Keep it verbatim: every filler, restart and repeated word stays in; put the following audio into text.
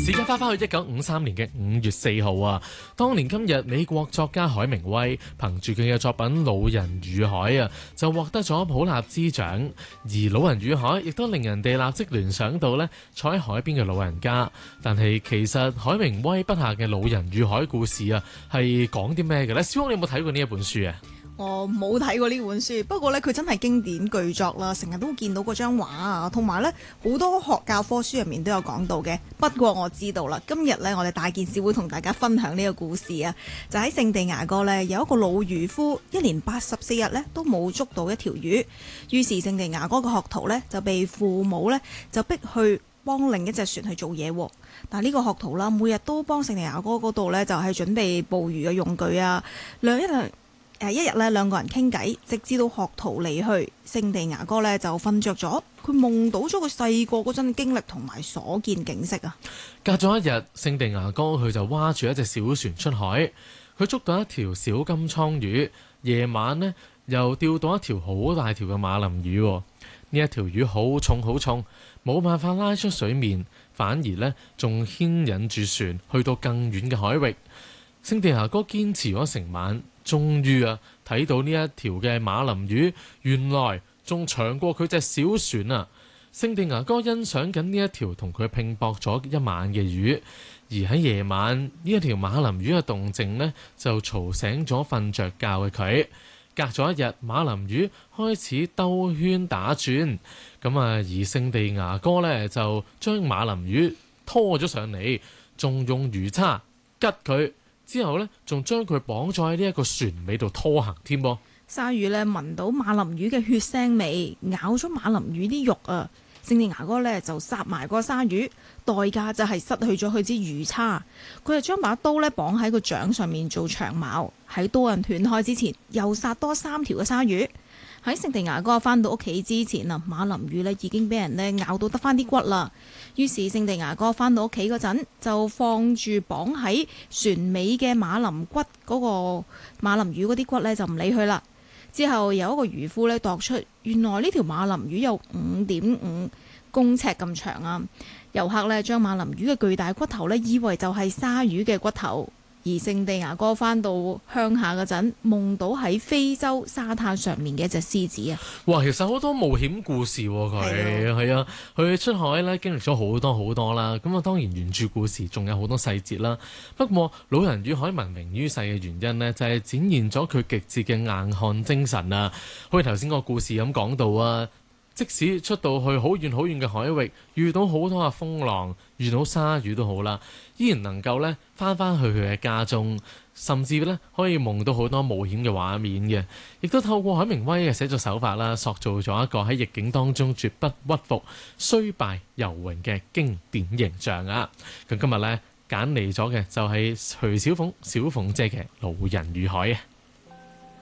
時間翻返去一九五三年嘅五月四號啊，當年今日美國作家海明威憑住佢嘅作品《老人與海》啊，就獲得咗普立茲獎。而《老人與海》亦都令人哋立即聯想到呢坐喺海邊嘅老人家。但係其實海明威筆下嘅《老人與海》故事啊，係講啲咩嘅呢？小紅，你有冇睇過呢一本書啊？ 我冇睇過呢本書，不過呢，佢真係經典巨作啦，成日都見到嗰張畫啊，同埋呢好多學教科書入面都有講到嘅。不過我知道啦，今日呢，我哋大件事會同大家分享呢個故事啊，就喺聖地牙哥呢，有一個老漁夫，一年八十四日呢都冇捉到一條魚，於是聖地牙哥嘅學徒呢，就被父母呢，就逼去幫另一隻船去做嘢。但係呢個學徒啦，每日都幫聖地牙哥嗰度呢，就係準備捕魚嘅用具啊，兩一兩。誒一日咧，兩個人傾偈，直至到學徒離去，聖地牙哥咧就瞓着咗。佢夢到咗佢細個嗰陣經歷同埋所見景色啊！ 隔咗一日，聖地牙哥佢就划住一隻小船出海，佢捉到一條小金倉魚。夜晚呢，又釣到一條好大條嘅馬林魚。呢一條魚好重好重，冇辦法拉出水面，反而呢仲牽引住船去到更遠嘅海域。聖地牙哥堅持咗成晚。終於啊，睇到呢一條嘅馬林魚，原來仲長過佢隻小船啊！聖地牙哥欣賞緊呢一條同佢拼搏咗一晚嘅魚，而喺夜晚呢一條馬林魚嘅動靜呢，就嘈醒咗瞓着覺嘅佢。隔咗一日，馬林魚開始兜圈打轉，咁啊，而聖地牙哥呢，就將馬林魚拖咗上嚟，仲用魚叉吉佢。之後呢，仲將佢綁咗喺呢一個船尾度拖行添噃。 鯊魚呢，聞到馬林魚嘅血腥味，咬咗馬林魚啲肉啊！聖地牙哥呢，就殺埋個鯊魚，代價就係失去咗佢支魚叉。佢就將把刀呢綁喺個掌上面做長矛，喺刀刃斷開之前，又殺多三條嘅鯊魚。喺聖地牙哥翻到屋企之前啊，馬林魚呢已經俾人呢咬到得翻啲骨啦。於是聖地牙哥翻到屋企嗰陣，就放住綁喺船尾嘅馬林骨嗰個馬林魚嗰啲骨呢，就唔理佢啦。之後有一個漁夫呢，度出，原來呢條馬林魚有五點五公尺咁長啊！遊客呢，將馬林魚嘅巨大骨頭呢，以為就係鯊魚嘅骨頭。而聖地牙哥翻到鄉下嗰陣，夢到喺非洲沙灘上面嘅一隻獅子啊！ 哇，其實好多冒險故事喎，佢係啊，佢出海咧經歷咗好多好多啦。咁啊，當然原著故事仲有好多細節啦。不過老人與海聞名於世嘅原因呢，就係展現咗佢極致嘅硬漢精神啊！好似頭先個故事咁講到啊。即使出到去好遠好遠嘅海域，遇到好多嘅風浪，遇到鯊魚都好啦，依然能夠咧翻返去佢嘅家中，甚至咧可以夢到好多冒險嘅畫面嘅，亦都透過海明威嘅寫作手法啦，塑造咗一個喺逆境當中絕不屈服、雖敗猶榮嘅經典形象啊！咁今日咧揀嚟咗嘅就係徐小鳳小鳳姐嘅《老人與海》啊！